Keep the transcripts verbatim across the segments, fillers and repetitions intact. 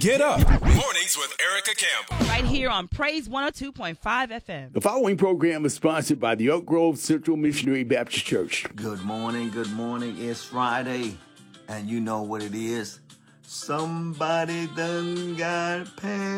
Get up. Mornings with Erica Campbell. Right here on Praise one oh two point five F M. The following program is sponsored by the Oak Grove Central Missionary Baptist Church. Good morning, good morning. It's Friday, and you know what it is. Somebody done got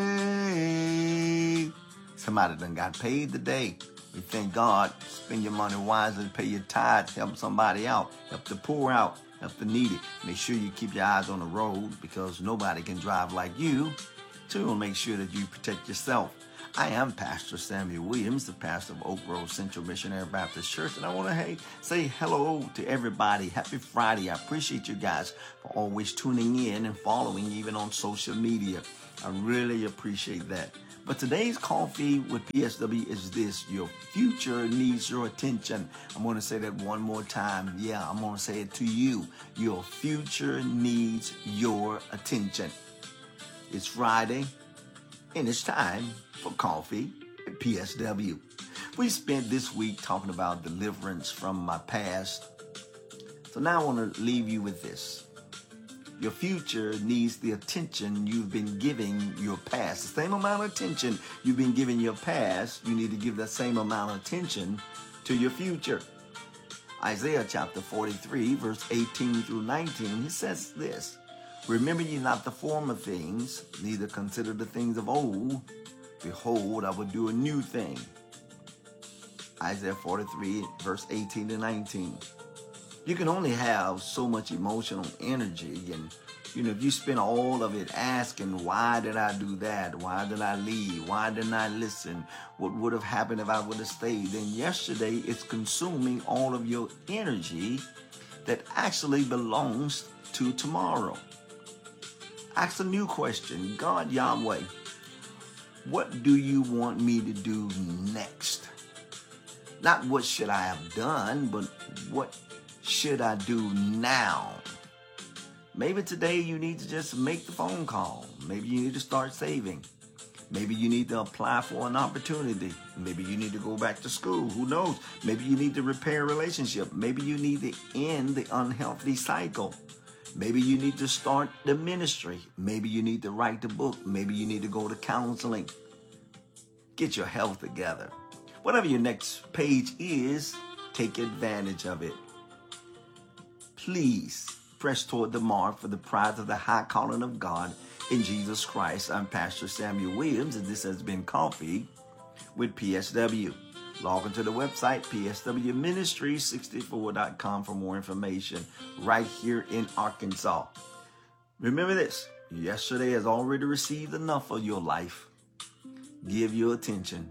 paid. Somebody done got paid today. We thank God. Spend your money wisely, pay your tithes, help somebody out, help the poor out, help the needy. Make sure you keep your eyes on the road because nobody can drive like you. So make sure that you protect yourself. I am Pastor Samuel Williams, the pastor of Oak Grove Central Missionary Baptist Church, and I want to hey, say hello to everybody. Happy Friday. I appreciate you guys for always tuning in and following even on social media. I really appreciate that. But today's coffee with P S W is this: your future needs your attention. I'm going to say that one more time. Yeah, I'm going to say it to you. Your future needs your attention. It's Friday, and it's time for coffee at P S W. We spent this week talking about deliverance from my past. So now I want to leave you with this. Your future needs the attention you've been giving your past. The same amount of attention you've been giving your past, you need to give that same amount of attention to your future. Isaiah chapter forty-three, verse eighteen through nineteen, it says this: remember ye not the former things, neither consider the things of old. Behold, I will do a new thing. Isaiah forty-three, verse eighteen to nineteen. You can only have so much emotional energy, and you know, if you spend all of it asking, why did I do that? Why did I leave? Why didn't I listen? What would have happened if I would have stayed? Then yesterday it's consuming all of your energy that actually belongs to tomorrow. Ask a new question. God, Yahweh, what do you want me to do next? Not what should I have done, but what should I do now? Maybe today you need to just make the phone call. Maybe you need to start saving. Maybe you need to apply for an opportunity. Maybe you need to go back to school. Who knows? Maybe you need to repair a relationship. Maybe you need to end the unhealthy cycle. Maybe you need to start the ministry. Maybe you need to write the book. Maybe you need to go to counseling. Get your health together. Whatever your next page is, take advantage of it. Please press toward the mark for the prize of the high calling of God in Jesus Christ. I'm Pastor Samuel Williams, and this has been Coffee with P S W. Log into the website, P S W ministry sixty-four dot com, for more information right here in Arkansas. Remember this: yesterday has already received enough of your life. Give your attention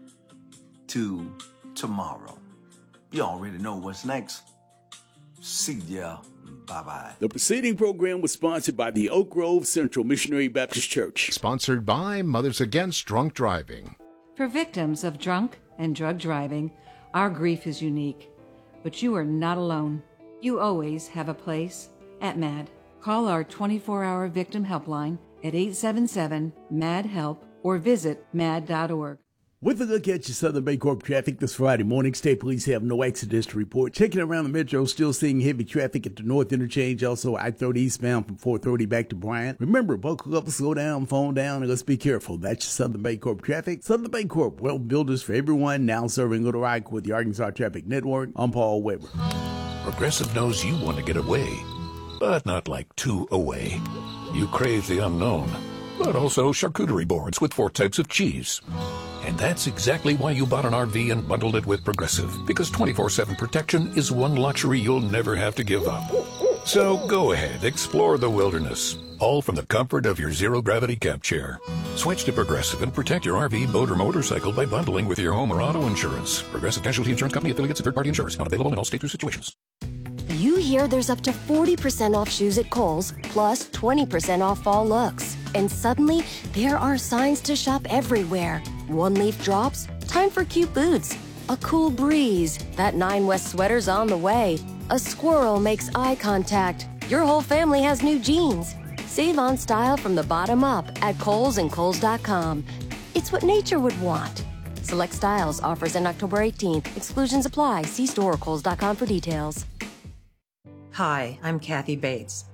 to tomorrow. You already know what's next. See ya. Bye-bye. The preceding program was sponsored by the Oak Grove Central Missionary Baptist Church. Sponsored by Mothers Against Drunk Driving. For victims of drunk and drug driving, our grief is unique. But you are not alone. You always have a place at M A D. Call our twenty-four hour victim helpline at eight seven seven, M A D, HELP or visit mad dot org. With a look at your Southern Bancorp traffic this Friday morning, State Police have no accidents to report. Checking around the metro, still seeing heavy traffic at the North Interchange. Also, I thirty eastbound from four thirty back to Bryant. Remember, buckle up, slow down, phone down, and let's be careful. That's your Southern Bancorp traffic. Southern Bancorp, well, builders for everyone, now serving Little Rock with the Arkansas Traffic Network. I'm Paul Weber. Progressive knows you want to get away, but not like too away. You crave the unknown, but also charcuterie boards with four types of cheese. And that's exactly why you bought an R V and bundled it with Progressive, because twenty-four seven protection is one luxury you'll never have to give up. So go ahead, explore the wilderness, all from the comfort of your zero-gravity camp chair. Switch to Progressive and protect your R V, boat, or motorcycle by bundling with your home or auto insurance. Progressive Casualty Insurance Company, affiliates, and third-party insurers. Not available in all states or situations. You hear there's up to forty percent off shoes at Kohl's, plus twenty percent off fall looks. And suddenly, there are signs to shop everywhere. One leaf drops, time for cute boots. A cool breeze, that Nine West sweater's on the way. A squirrel makes eye contact. Your whole family has new jeans. Save on style from the bottom up at Kohl's and Kohl's dot com. It's what nature would want. Select styles, offers end October eighteenth. Exclusions apply. See store or Kohl's dot com for details. Hi, I'm Kathy Bates.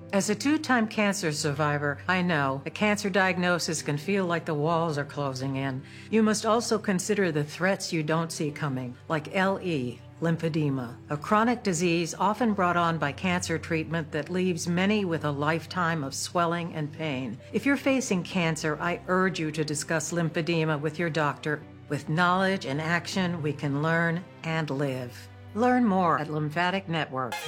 As a two-time cancer survivor, I know a cancer diagnosis can feel like the walls are closing in. You must also consider the threats you don't see coming, like L E, lymphedema, a chronic disease often brought on by cancer treatment that leaves many with a lifetime of swelling and pain. If you're facing cancer, I urge you to discuss lymphedema with your doctor. With knowledge and action, we can learn and live. Learn more at lymphatic network